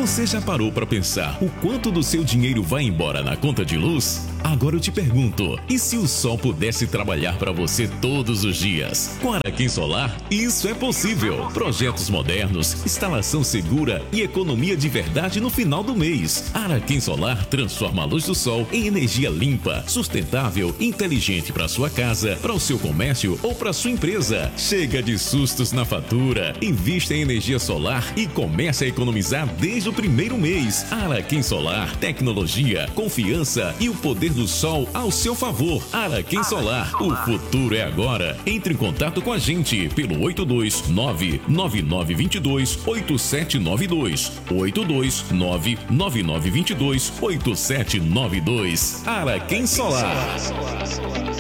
Você já parou para pensar o quanto do seu dinheiro vai embora na conta de luz? Agora eu te pergunto, e se o sol pudesse trabalhar para você todos os dias? Com a Araquém Solar, isso é possível. Projetos modernos, instalação segura e economia de verdade no final do mês. A Araquém Solar transforma a luz do sol em energia limpa, sustentável e inteligente para sua casa, para o seu comércio ou para sua empresa. Chega de sustos na fatura. Invista em energia solar e comece a economizar desde o primeiro mês. Araquém Solar, tecnologia, confiança e o poder do sol ao seu favor. Araquém Solar, o futuro é agora. Entre em contato com a gente pelo 829-9922-8792. 829-9922-8792. Araquém Solar.